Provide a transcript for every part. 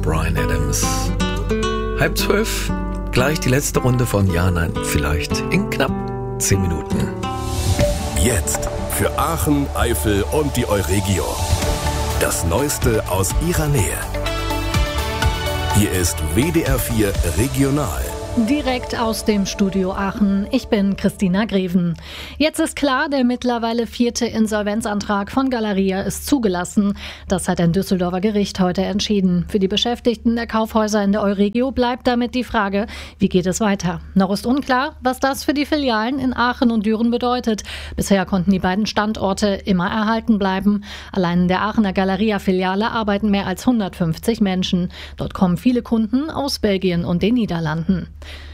Bryan Adams. 11:30, gleich die letzte Runde von Ja, Nein, Vielleicht in knapp 10 Minuten. Jetzt für Aachen, Eifel und die Euregio. Das Neueste aus ihrer Nähe. Hier ist WDR 4 Regional. Direkt aus dem Studio Aachen. Ich bin Christina Greven. Jetzt ist klar, der mittlerweile 4. Insolvenzantrag von Galeria ist zugelassen. Das hat ein Düsseldorfer Gericht heute entschieden. Für die Beschäftigten der Kaufhäuser in der Euregio bleibt damit die Frage, wie geht es weiter? Noch ist unklar, was das für die Filialen in Aachen und Düren bedeutet. Bisher konnten die beiden Standorte immer erhalten bleiben. Allein in der Aachener Galeria-Filiale arbeiten mehr als 150 Menschen. Dort kommen viele Kunden aus Belgien und den Niederlanden.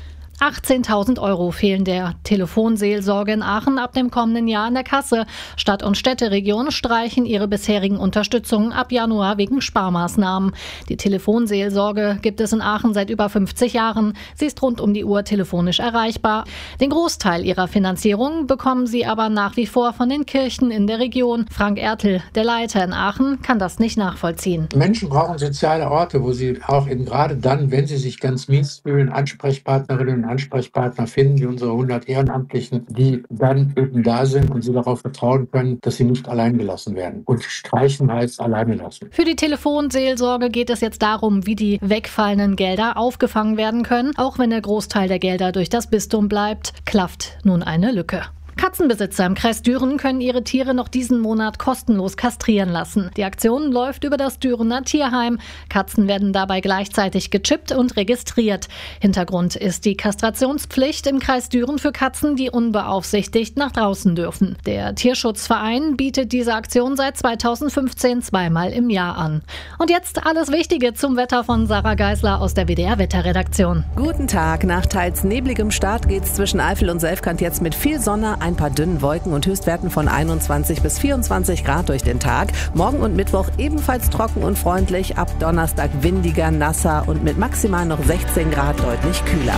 18.000 € fehlen der Telefonseelsorge in Aachen ab dem kommenden Jahr in der Kasse. Stadt- und Städteregionen streichen ihre bisherigen Unterstützungen ab Januar wegen Sparmaßnahmen. Die Telefonseelsorge gibt es in Aachen seit über 50 Jahren. Sie ist rund um die Uhr telefonisch erreichbar. Den Großteil ihrer Finanzierung bekommen sie aber nach wie vor von den Kirchen in der Region. Frank Ertl, der Leiter in Aachen, kann das nicht nachvollziehen. Menschen brauchen soziale Orte, wo sie auch eben gerade dann, wenn sie sich ganz mies fühlen, Ansprechpartnerinnen und Ansprechpartner finden, wie unsere 100 Ehrenamtlichen, die dann eben da sind und sie darauf vertrauen können, dass sie nicht allein gelassen werden. Und streichen heißt alleine lassen. Für die Telefonseelsorge geht es jetzt darum, wie die wegfallenden Gelder aufgefangen werden können. Auch wenn der Großteil der Gelder durch das Bistum bleibt, klafft nun eine Lücke. Katzenbesitzer im Kreis Düren können ihre Tiere noch diesen Monat kostenlos kastrieren lassen. Die Aktion läuft über das Dürener Tierheim. Katzen werden dabei gleichzeitig gechippt und registriert. Hintergrund ist die Kastrationspflicht im Kreis Düren für Katzen, die unbeaufsichtigt nach draußen dürfen. Der Tierschutzverein bietet diese Aktion seit 2015 zweimal im Jahr an. Und jetzt alles Wichtige zum Wetter von Sarah Geisler aus der WDR-Wetterredaktion. Guten Tag. Nach teils nebligem Start geht's zwischen Eifel und Selfkant jetzt mit viel Sonne, ein paar dünnen Wolken und Höchstwerten von 21 bis 24 Grad durch den Tag. Morgen und Mittwoch ebenfalls trocken und freundlich, ab Donnerstag windiger, nasser und mit maximal noch 16 Grad deutlich kühler.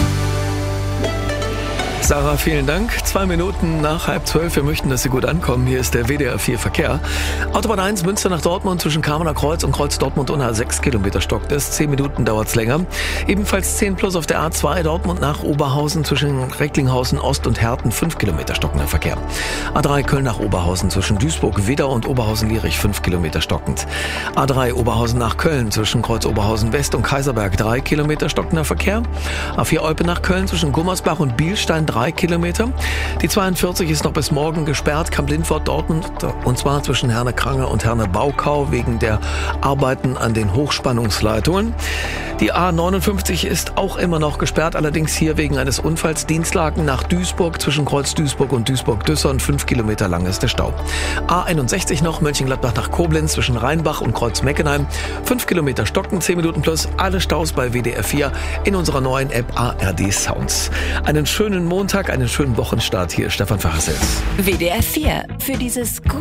Sarah, vielen Dank. 2 Minuten nach 11:30. Wir möchten, dass Sie gut ankommen. Hier ist der WDR 4 Verkehr. Autobahn 1 Münster nach Dortmund zwischen Kamener Kreuz und Kreuz Dortmund Unna 6 Kilometer stockt es. 10 Minuten dauert es länger. Ebenfalls 10 plus auf der A2 Dortmund nach Oberhausen zwischen Recklinghausen Ost und Herten 5 Kilometer stockender Verkehr. A3 Köln nach Oberhausen zwischen Duisburg, Widder und Oberhausen-Lierich 5 Kilometer stockend. A3 Oberhausen nach Köln zwischen Kreuz Oberhausen West und Kaiserberg 3 Kilometer stockender Verkehr. A4 Olpe nach Köln zwischen Gummersbach und Bielstein 3 Kilometer. Die 42 ist noch bis morgen gesperrt, Kamp-Lindfort Dortmund, und zwar zwischen Herne-Krange und Herne-Baukau wegen der Arbeiten an den Hochspannungsleitungen. Die A59 ist auch immer noch gesperrt, allerdings hier wegen eines Unfalls. Dienstlaken nach Duisburg zwischen Kreuz Duisburg und Duisburg-Düssern 5 Kilometer lang ist der Stau. A61 noch Mönchengladbach nach Koblenz zwischen Rheinbach und Kreuz-Meckenheim 5 Kilometer stocken, 10 Minuten plus. Alle Staus bei WDR 4 in unserer neuen App ARD Sounds. Einen schönen Montag, einen schönen Wochenstart. Hier ist Stefan Fachersels. WDR 4 für dieses